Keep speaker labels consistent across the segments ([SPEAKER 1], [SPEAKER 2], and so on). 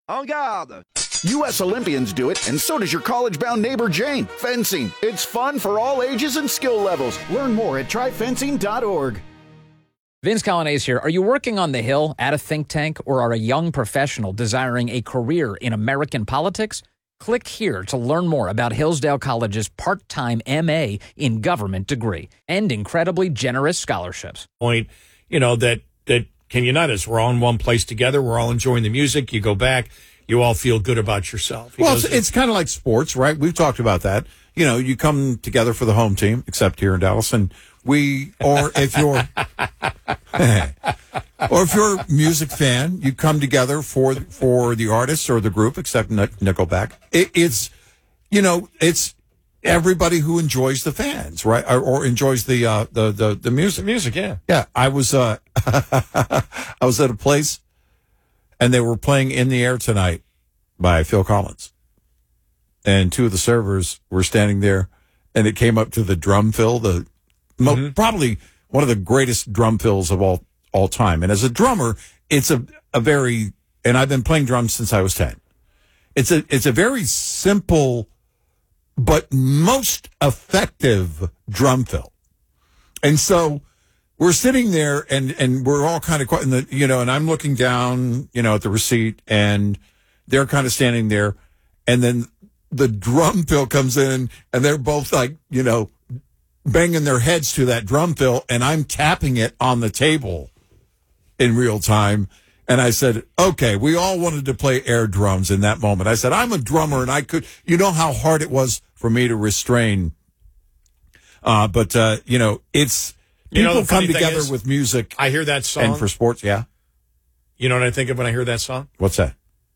[SPEAKER 1] En garde!
[SPEAKER 2] U.S. Olympians do it, and so does your college-bound neighbor Jane. Fencing. It's fun for all ages and skill levels. Learn more at tryfencing.org.
[SPEAKER 3] Vince Colonnese here. Are you working on the Hill at a think tank or are a young professional desiring a career in American politics? Click here to learn more about Hillsdale College's part-time MA in government degree and incredibly generous scholarships.
[SPEAKER 4] Point, that can unite us. We're all in one place together. We're all enjoying the music. You go back, you all feel good about yourself.
[SPEAKER 5] It's kind of like sports, right? We've talked about that. You come together for the home team, except here in Dallas, and if you're a music fan, you come together for the artist or the group, except Nickelback. It's everybody who enjoys the fans, right? Or enjoys the music.
[SPEAKER 4] Music, yeah.
[SPEAKER 5] Yeah. I was I was at a place and they were playing In the Air Tonight by Phil Collins. And two of the servers were standing there and it came up to the drum fill, probably one of the greatest drum fills of all time. And as a drummer, it's a very, and I've been playing drums since I was 10. It's a very simple but most effective drum fill. And so we're sitting there and we're all kind of quiet and I'm looking down, at the receipt and they're kind of standing there. And then the drum fill comes in and they're both like, banging their heads to that drum fill. And I'm tapping it on the table in real time. And I said, okay, we all wanted to play air drums in that moment. I said, I'm a drummer and I could, how hard it was for me to restrain. But it's, people come together with music.
[SPEAKER 4] I hear that song.
[SPEAKER 5] And for sports, yeah.
[SPEAKER 4] You know what I think of when I hear that song?
[SPEAKER 5] What's that?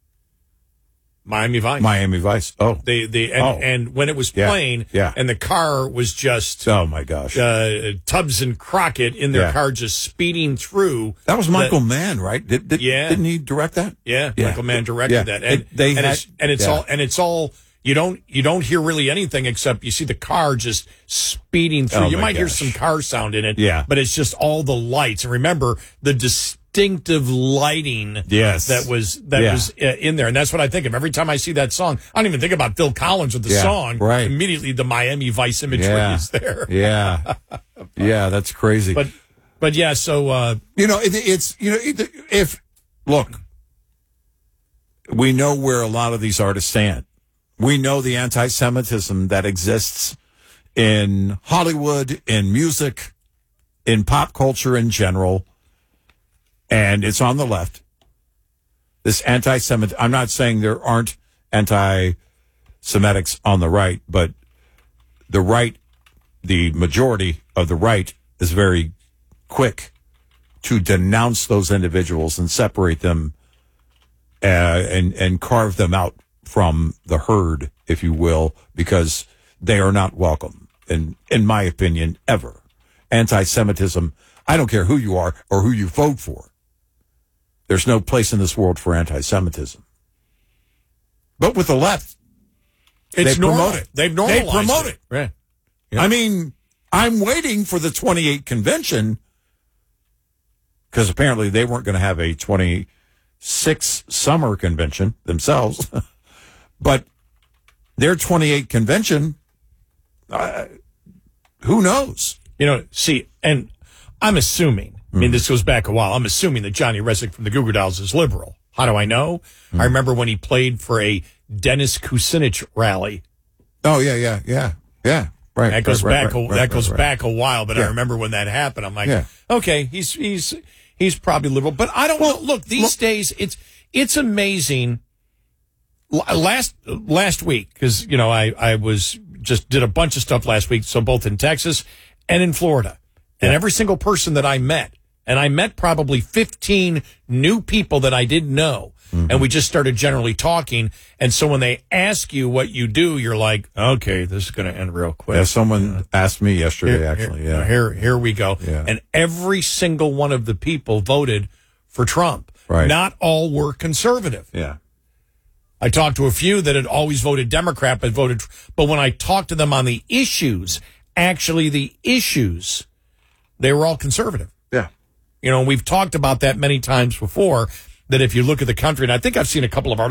[SPEAKER 4] Miami Vice.
[SPEAKER 5] Miami Vice. Oh.
[SPEAKER 4] And when it was playing, and the car was just,
[SPEAKER 5] oh my gosh,
[SPEAKER 4] Tubbs and Crockett in their car just speeding through.
[SPEAKER 5] That was Michael Mann, right? Didn't he direct that?
[SPEAKER 4] Yeah. Michael Mann directed that. And it's all you don't hear really anything except you see the car just speeding through. You might hear some car sound in it, but it's just all the lights. And remember the distinctive lighting that was in there. And that's what I think of every time I see that song. I don't even think about Phil Collins with the song.
[SPEAKER 5] Right.
[SPEAKER 4] Immediately the Miami Vice imagery is there.
[SPEAKER 5] Yeah. Yeah, that's crazy.
[SPEAKER 4] But yeah, so
[SPEAKER 5] look, we know where a lot of these artists stand. We know the anti-Semitism that exists in Hollywood, in music, in pop culture in general. And it's on the left. This anti-Semitic, I'm not saying there aren't anti-Semitics on the right, but the right, the majority of the right is very quick to denounce those individuals and separate them and carve them out from the herd, if you will, because they are not welcome, in my opinion, ever. Anti-Semitism, I don't care who you are or who you vote for. There's no place in this world for anti-Semitism. But with the left, they promote it.
[SPEAKER 4] They've normalized
[SPEAKER 5] it. They promote it.
[SPEAKER 4] Right.
[SPEAKER 5] Yeah. I mean, I'm waiting for the 28 convention because apparently they weren't going to have a 26 summer convention themselves. But their 28 convention, who knows?
[SPEAKER 4] And I'm assuming, this goes back a while, I'm assuming that Johnny Resnick from the Goo Goo Dolls is liberal. How do I know? I remember when he played for a Dennis Kucinich rally.
[SPEAKER 5] Oh, yeah. Right.
[SPEAKER 4] That goes back a while, but I remember when that happened. I'm like, okay, he's probably liberal. But I don't know. Look, these days, it's amazing. Last week, because, I did a bunch of stuff last week, so both in Texas and in Florida. And every single person that I met, and I met probably 15 new people that I didn't know, and we just started generally talking. And so when they ask you what you do, you're like, okay, this is going to end real quick.
[SPEAKER 5] Yeah, someone asked me yesterday, actually.
[SPEAKER 4] Here we go.
[SPEAKER 5] Yeah.
[SPEAKER 4] And every single one of the people voted for Trump.
[SPEAKER 5] Right.
[SPEAKER 4] Not all were conservative.
[SPEAKER 5] Yeah.
[SPEAKER 4] I talked to a few that had always voted Democrat, but when I talked to them on the issues, they were all conservative.
[SPEAKER 5] Yeah.
[SPEAKER 4] We've talked about that many times before, that if you look at the country, and I think I've seen a couple of articles